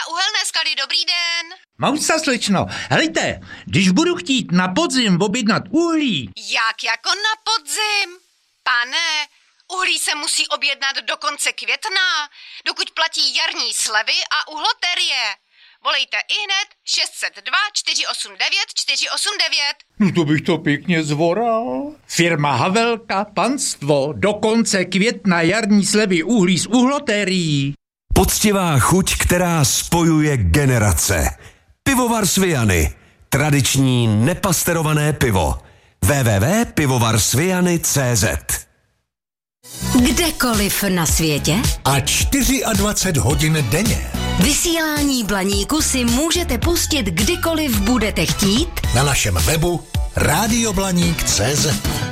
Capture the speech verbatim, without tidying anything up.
Uhelné sklady, dobrý den. Mausa, slečno, helejte, když budu chtít na podzim objednat uhlí... Jak jako na podzim? Pane, uhlí se musí objednat do konce května, dokud platí jarní slevy a uhloterie. Volejte ihned šest set dva čtyři osm devět čtyři osm devět. No to bych to pěkně zvoral. Firma Havelka, panstvo, do konce května jarní slevy uhlí s uhlotérií. Poctivá chuť, která spojuje generace. Pivovar Sviany. Tradiční nepasterované pivo. w w w tečka pivovar sviany tečka cé zet. Kdekoliv na světě a dvacet čtyři hodin denně. Vysílání Blaníku si můžete pustit kdykoliv budete chtít na našem webu rádio blaník tečka cé zet.